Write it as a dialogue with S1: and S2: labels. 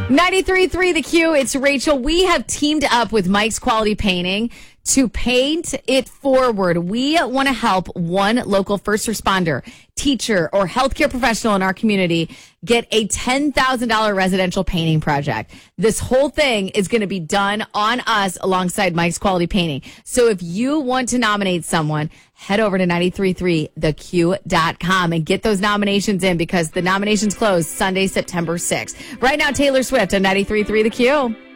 S1: 93.3 The Q. It's Rachel. We have teamed up with Mike's Quality Painting to paint it forward. We want to help one local first responder, teacher, or healthcare professional in our community get a $10,000 residential painting project. This whole thing is going to be done on us alongside Mike's Quality Painting. So if you want to nominate someone, head over to 933theq.com and get those nominations in because the nominations close Sunday, September 6th. Right now, Taylor Swift on 93.3 The Q.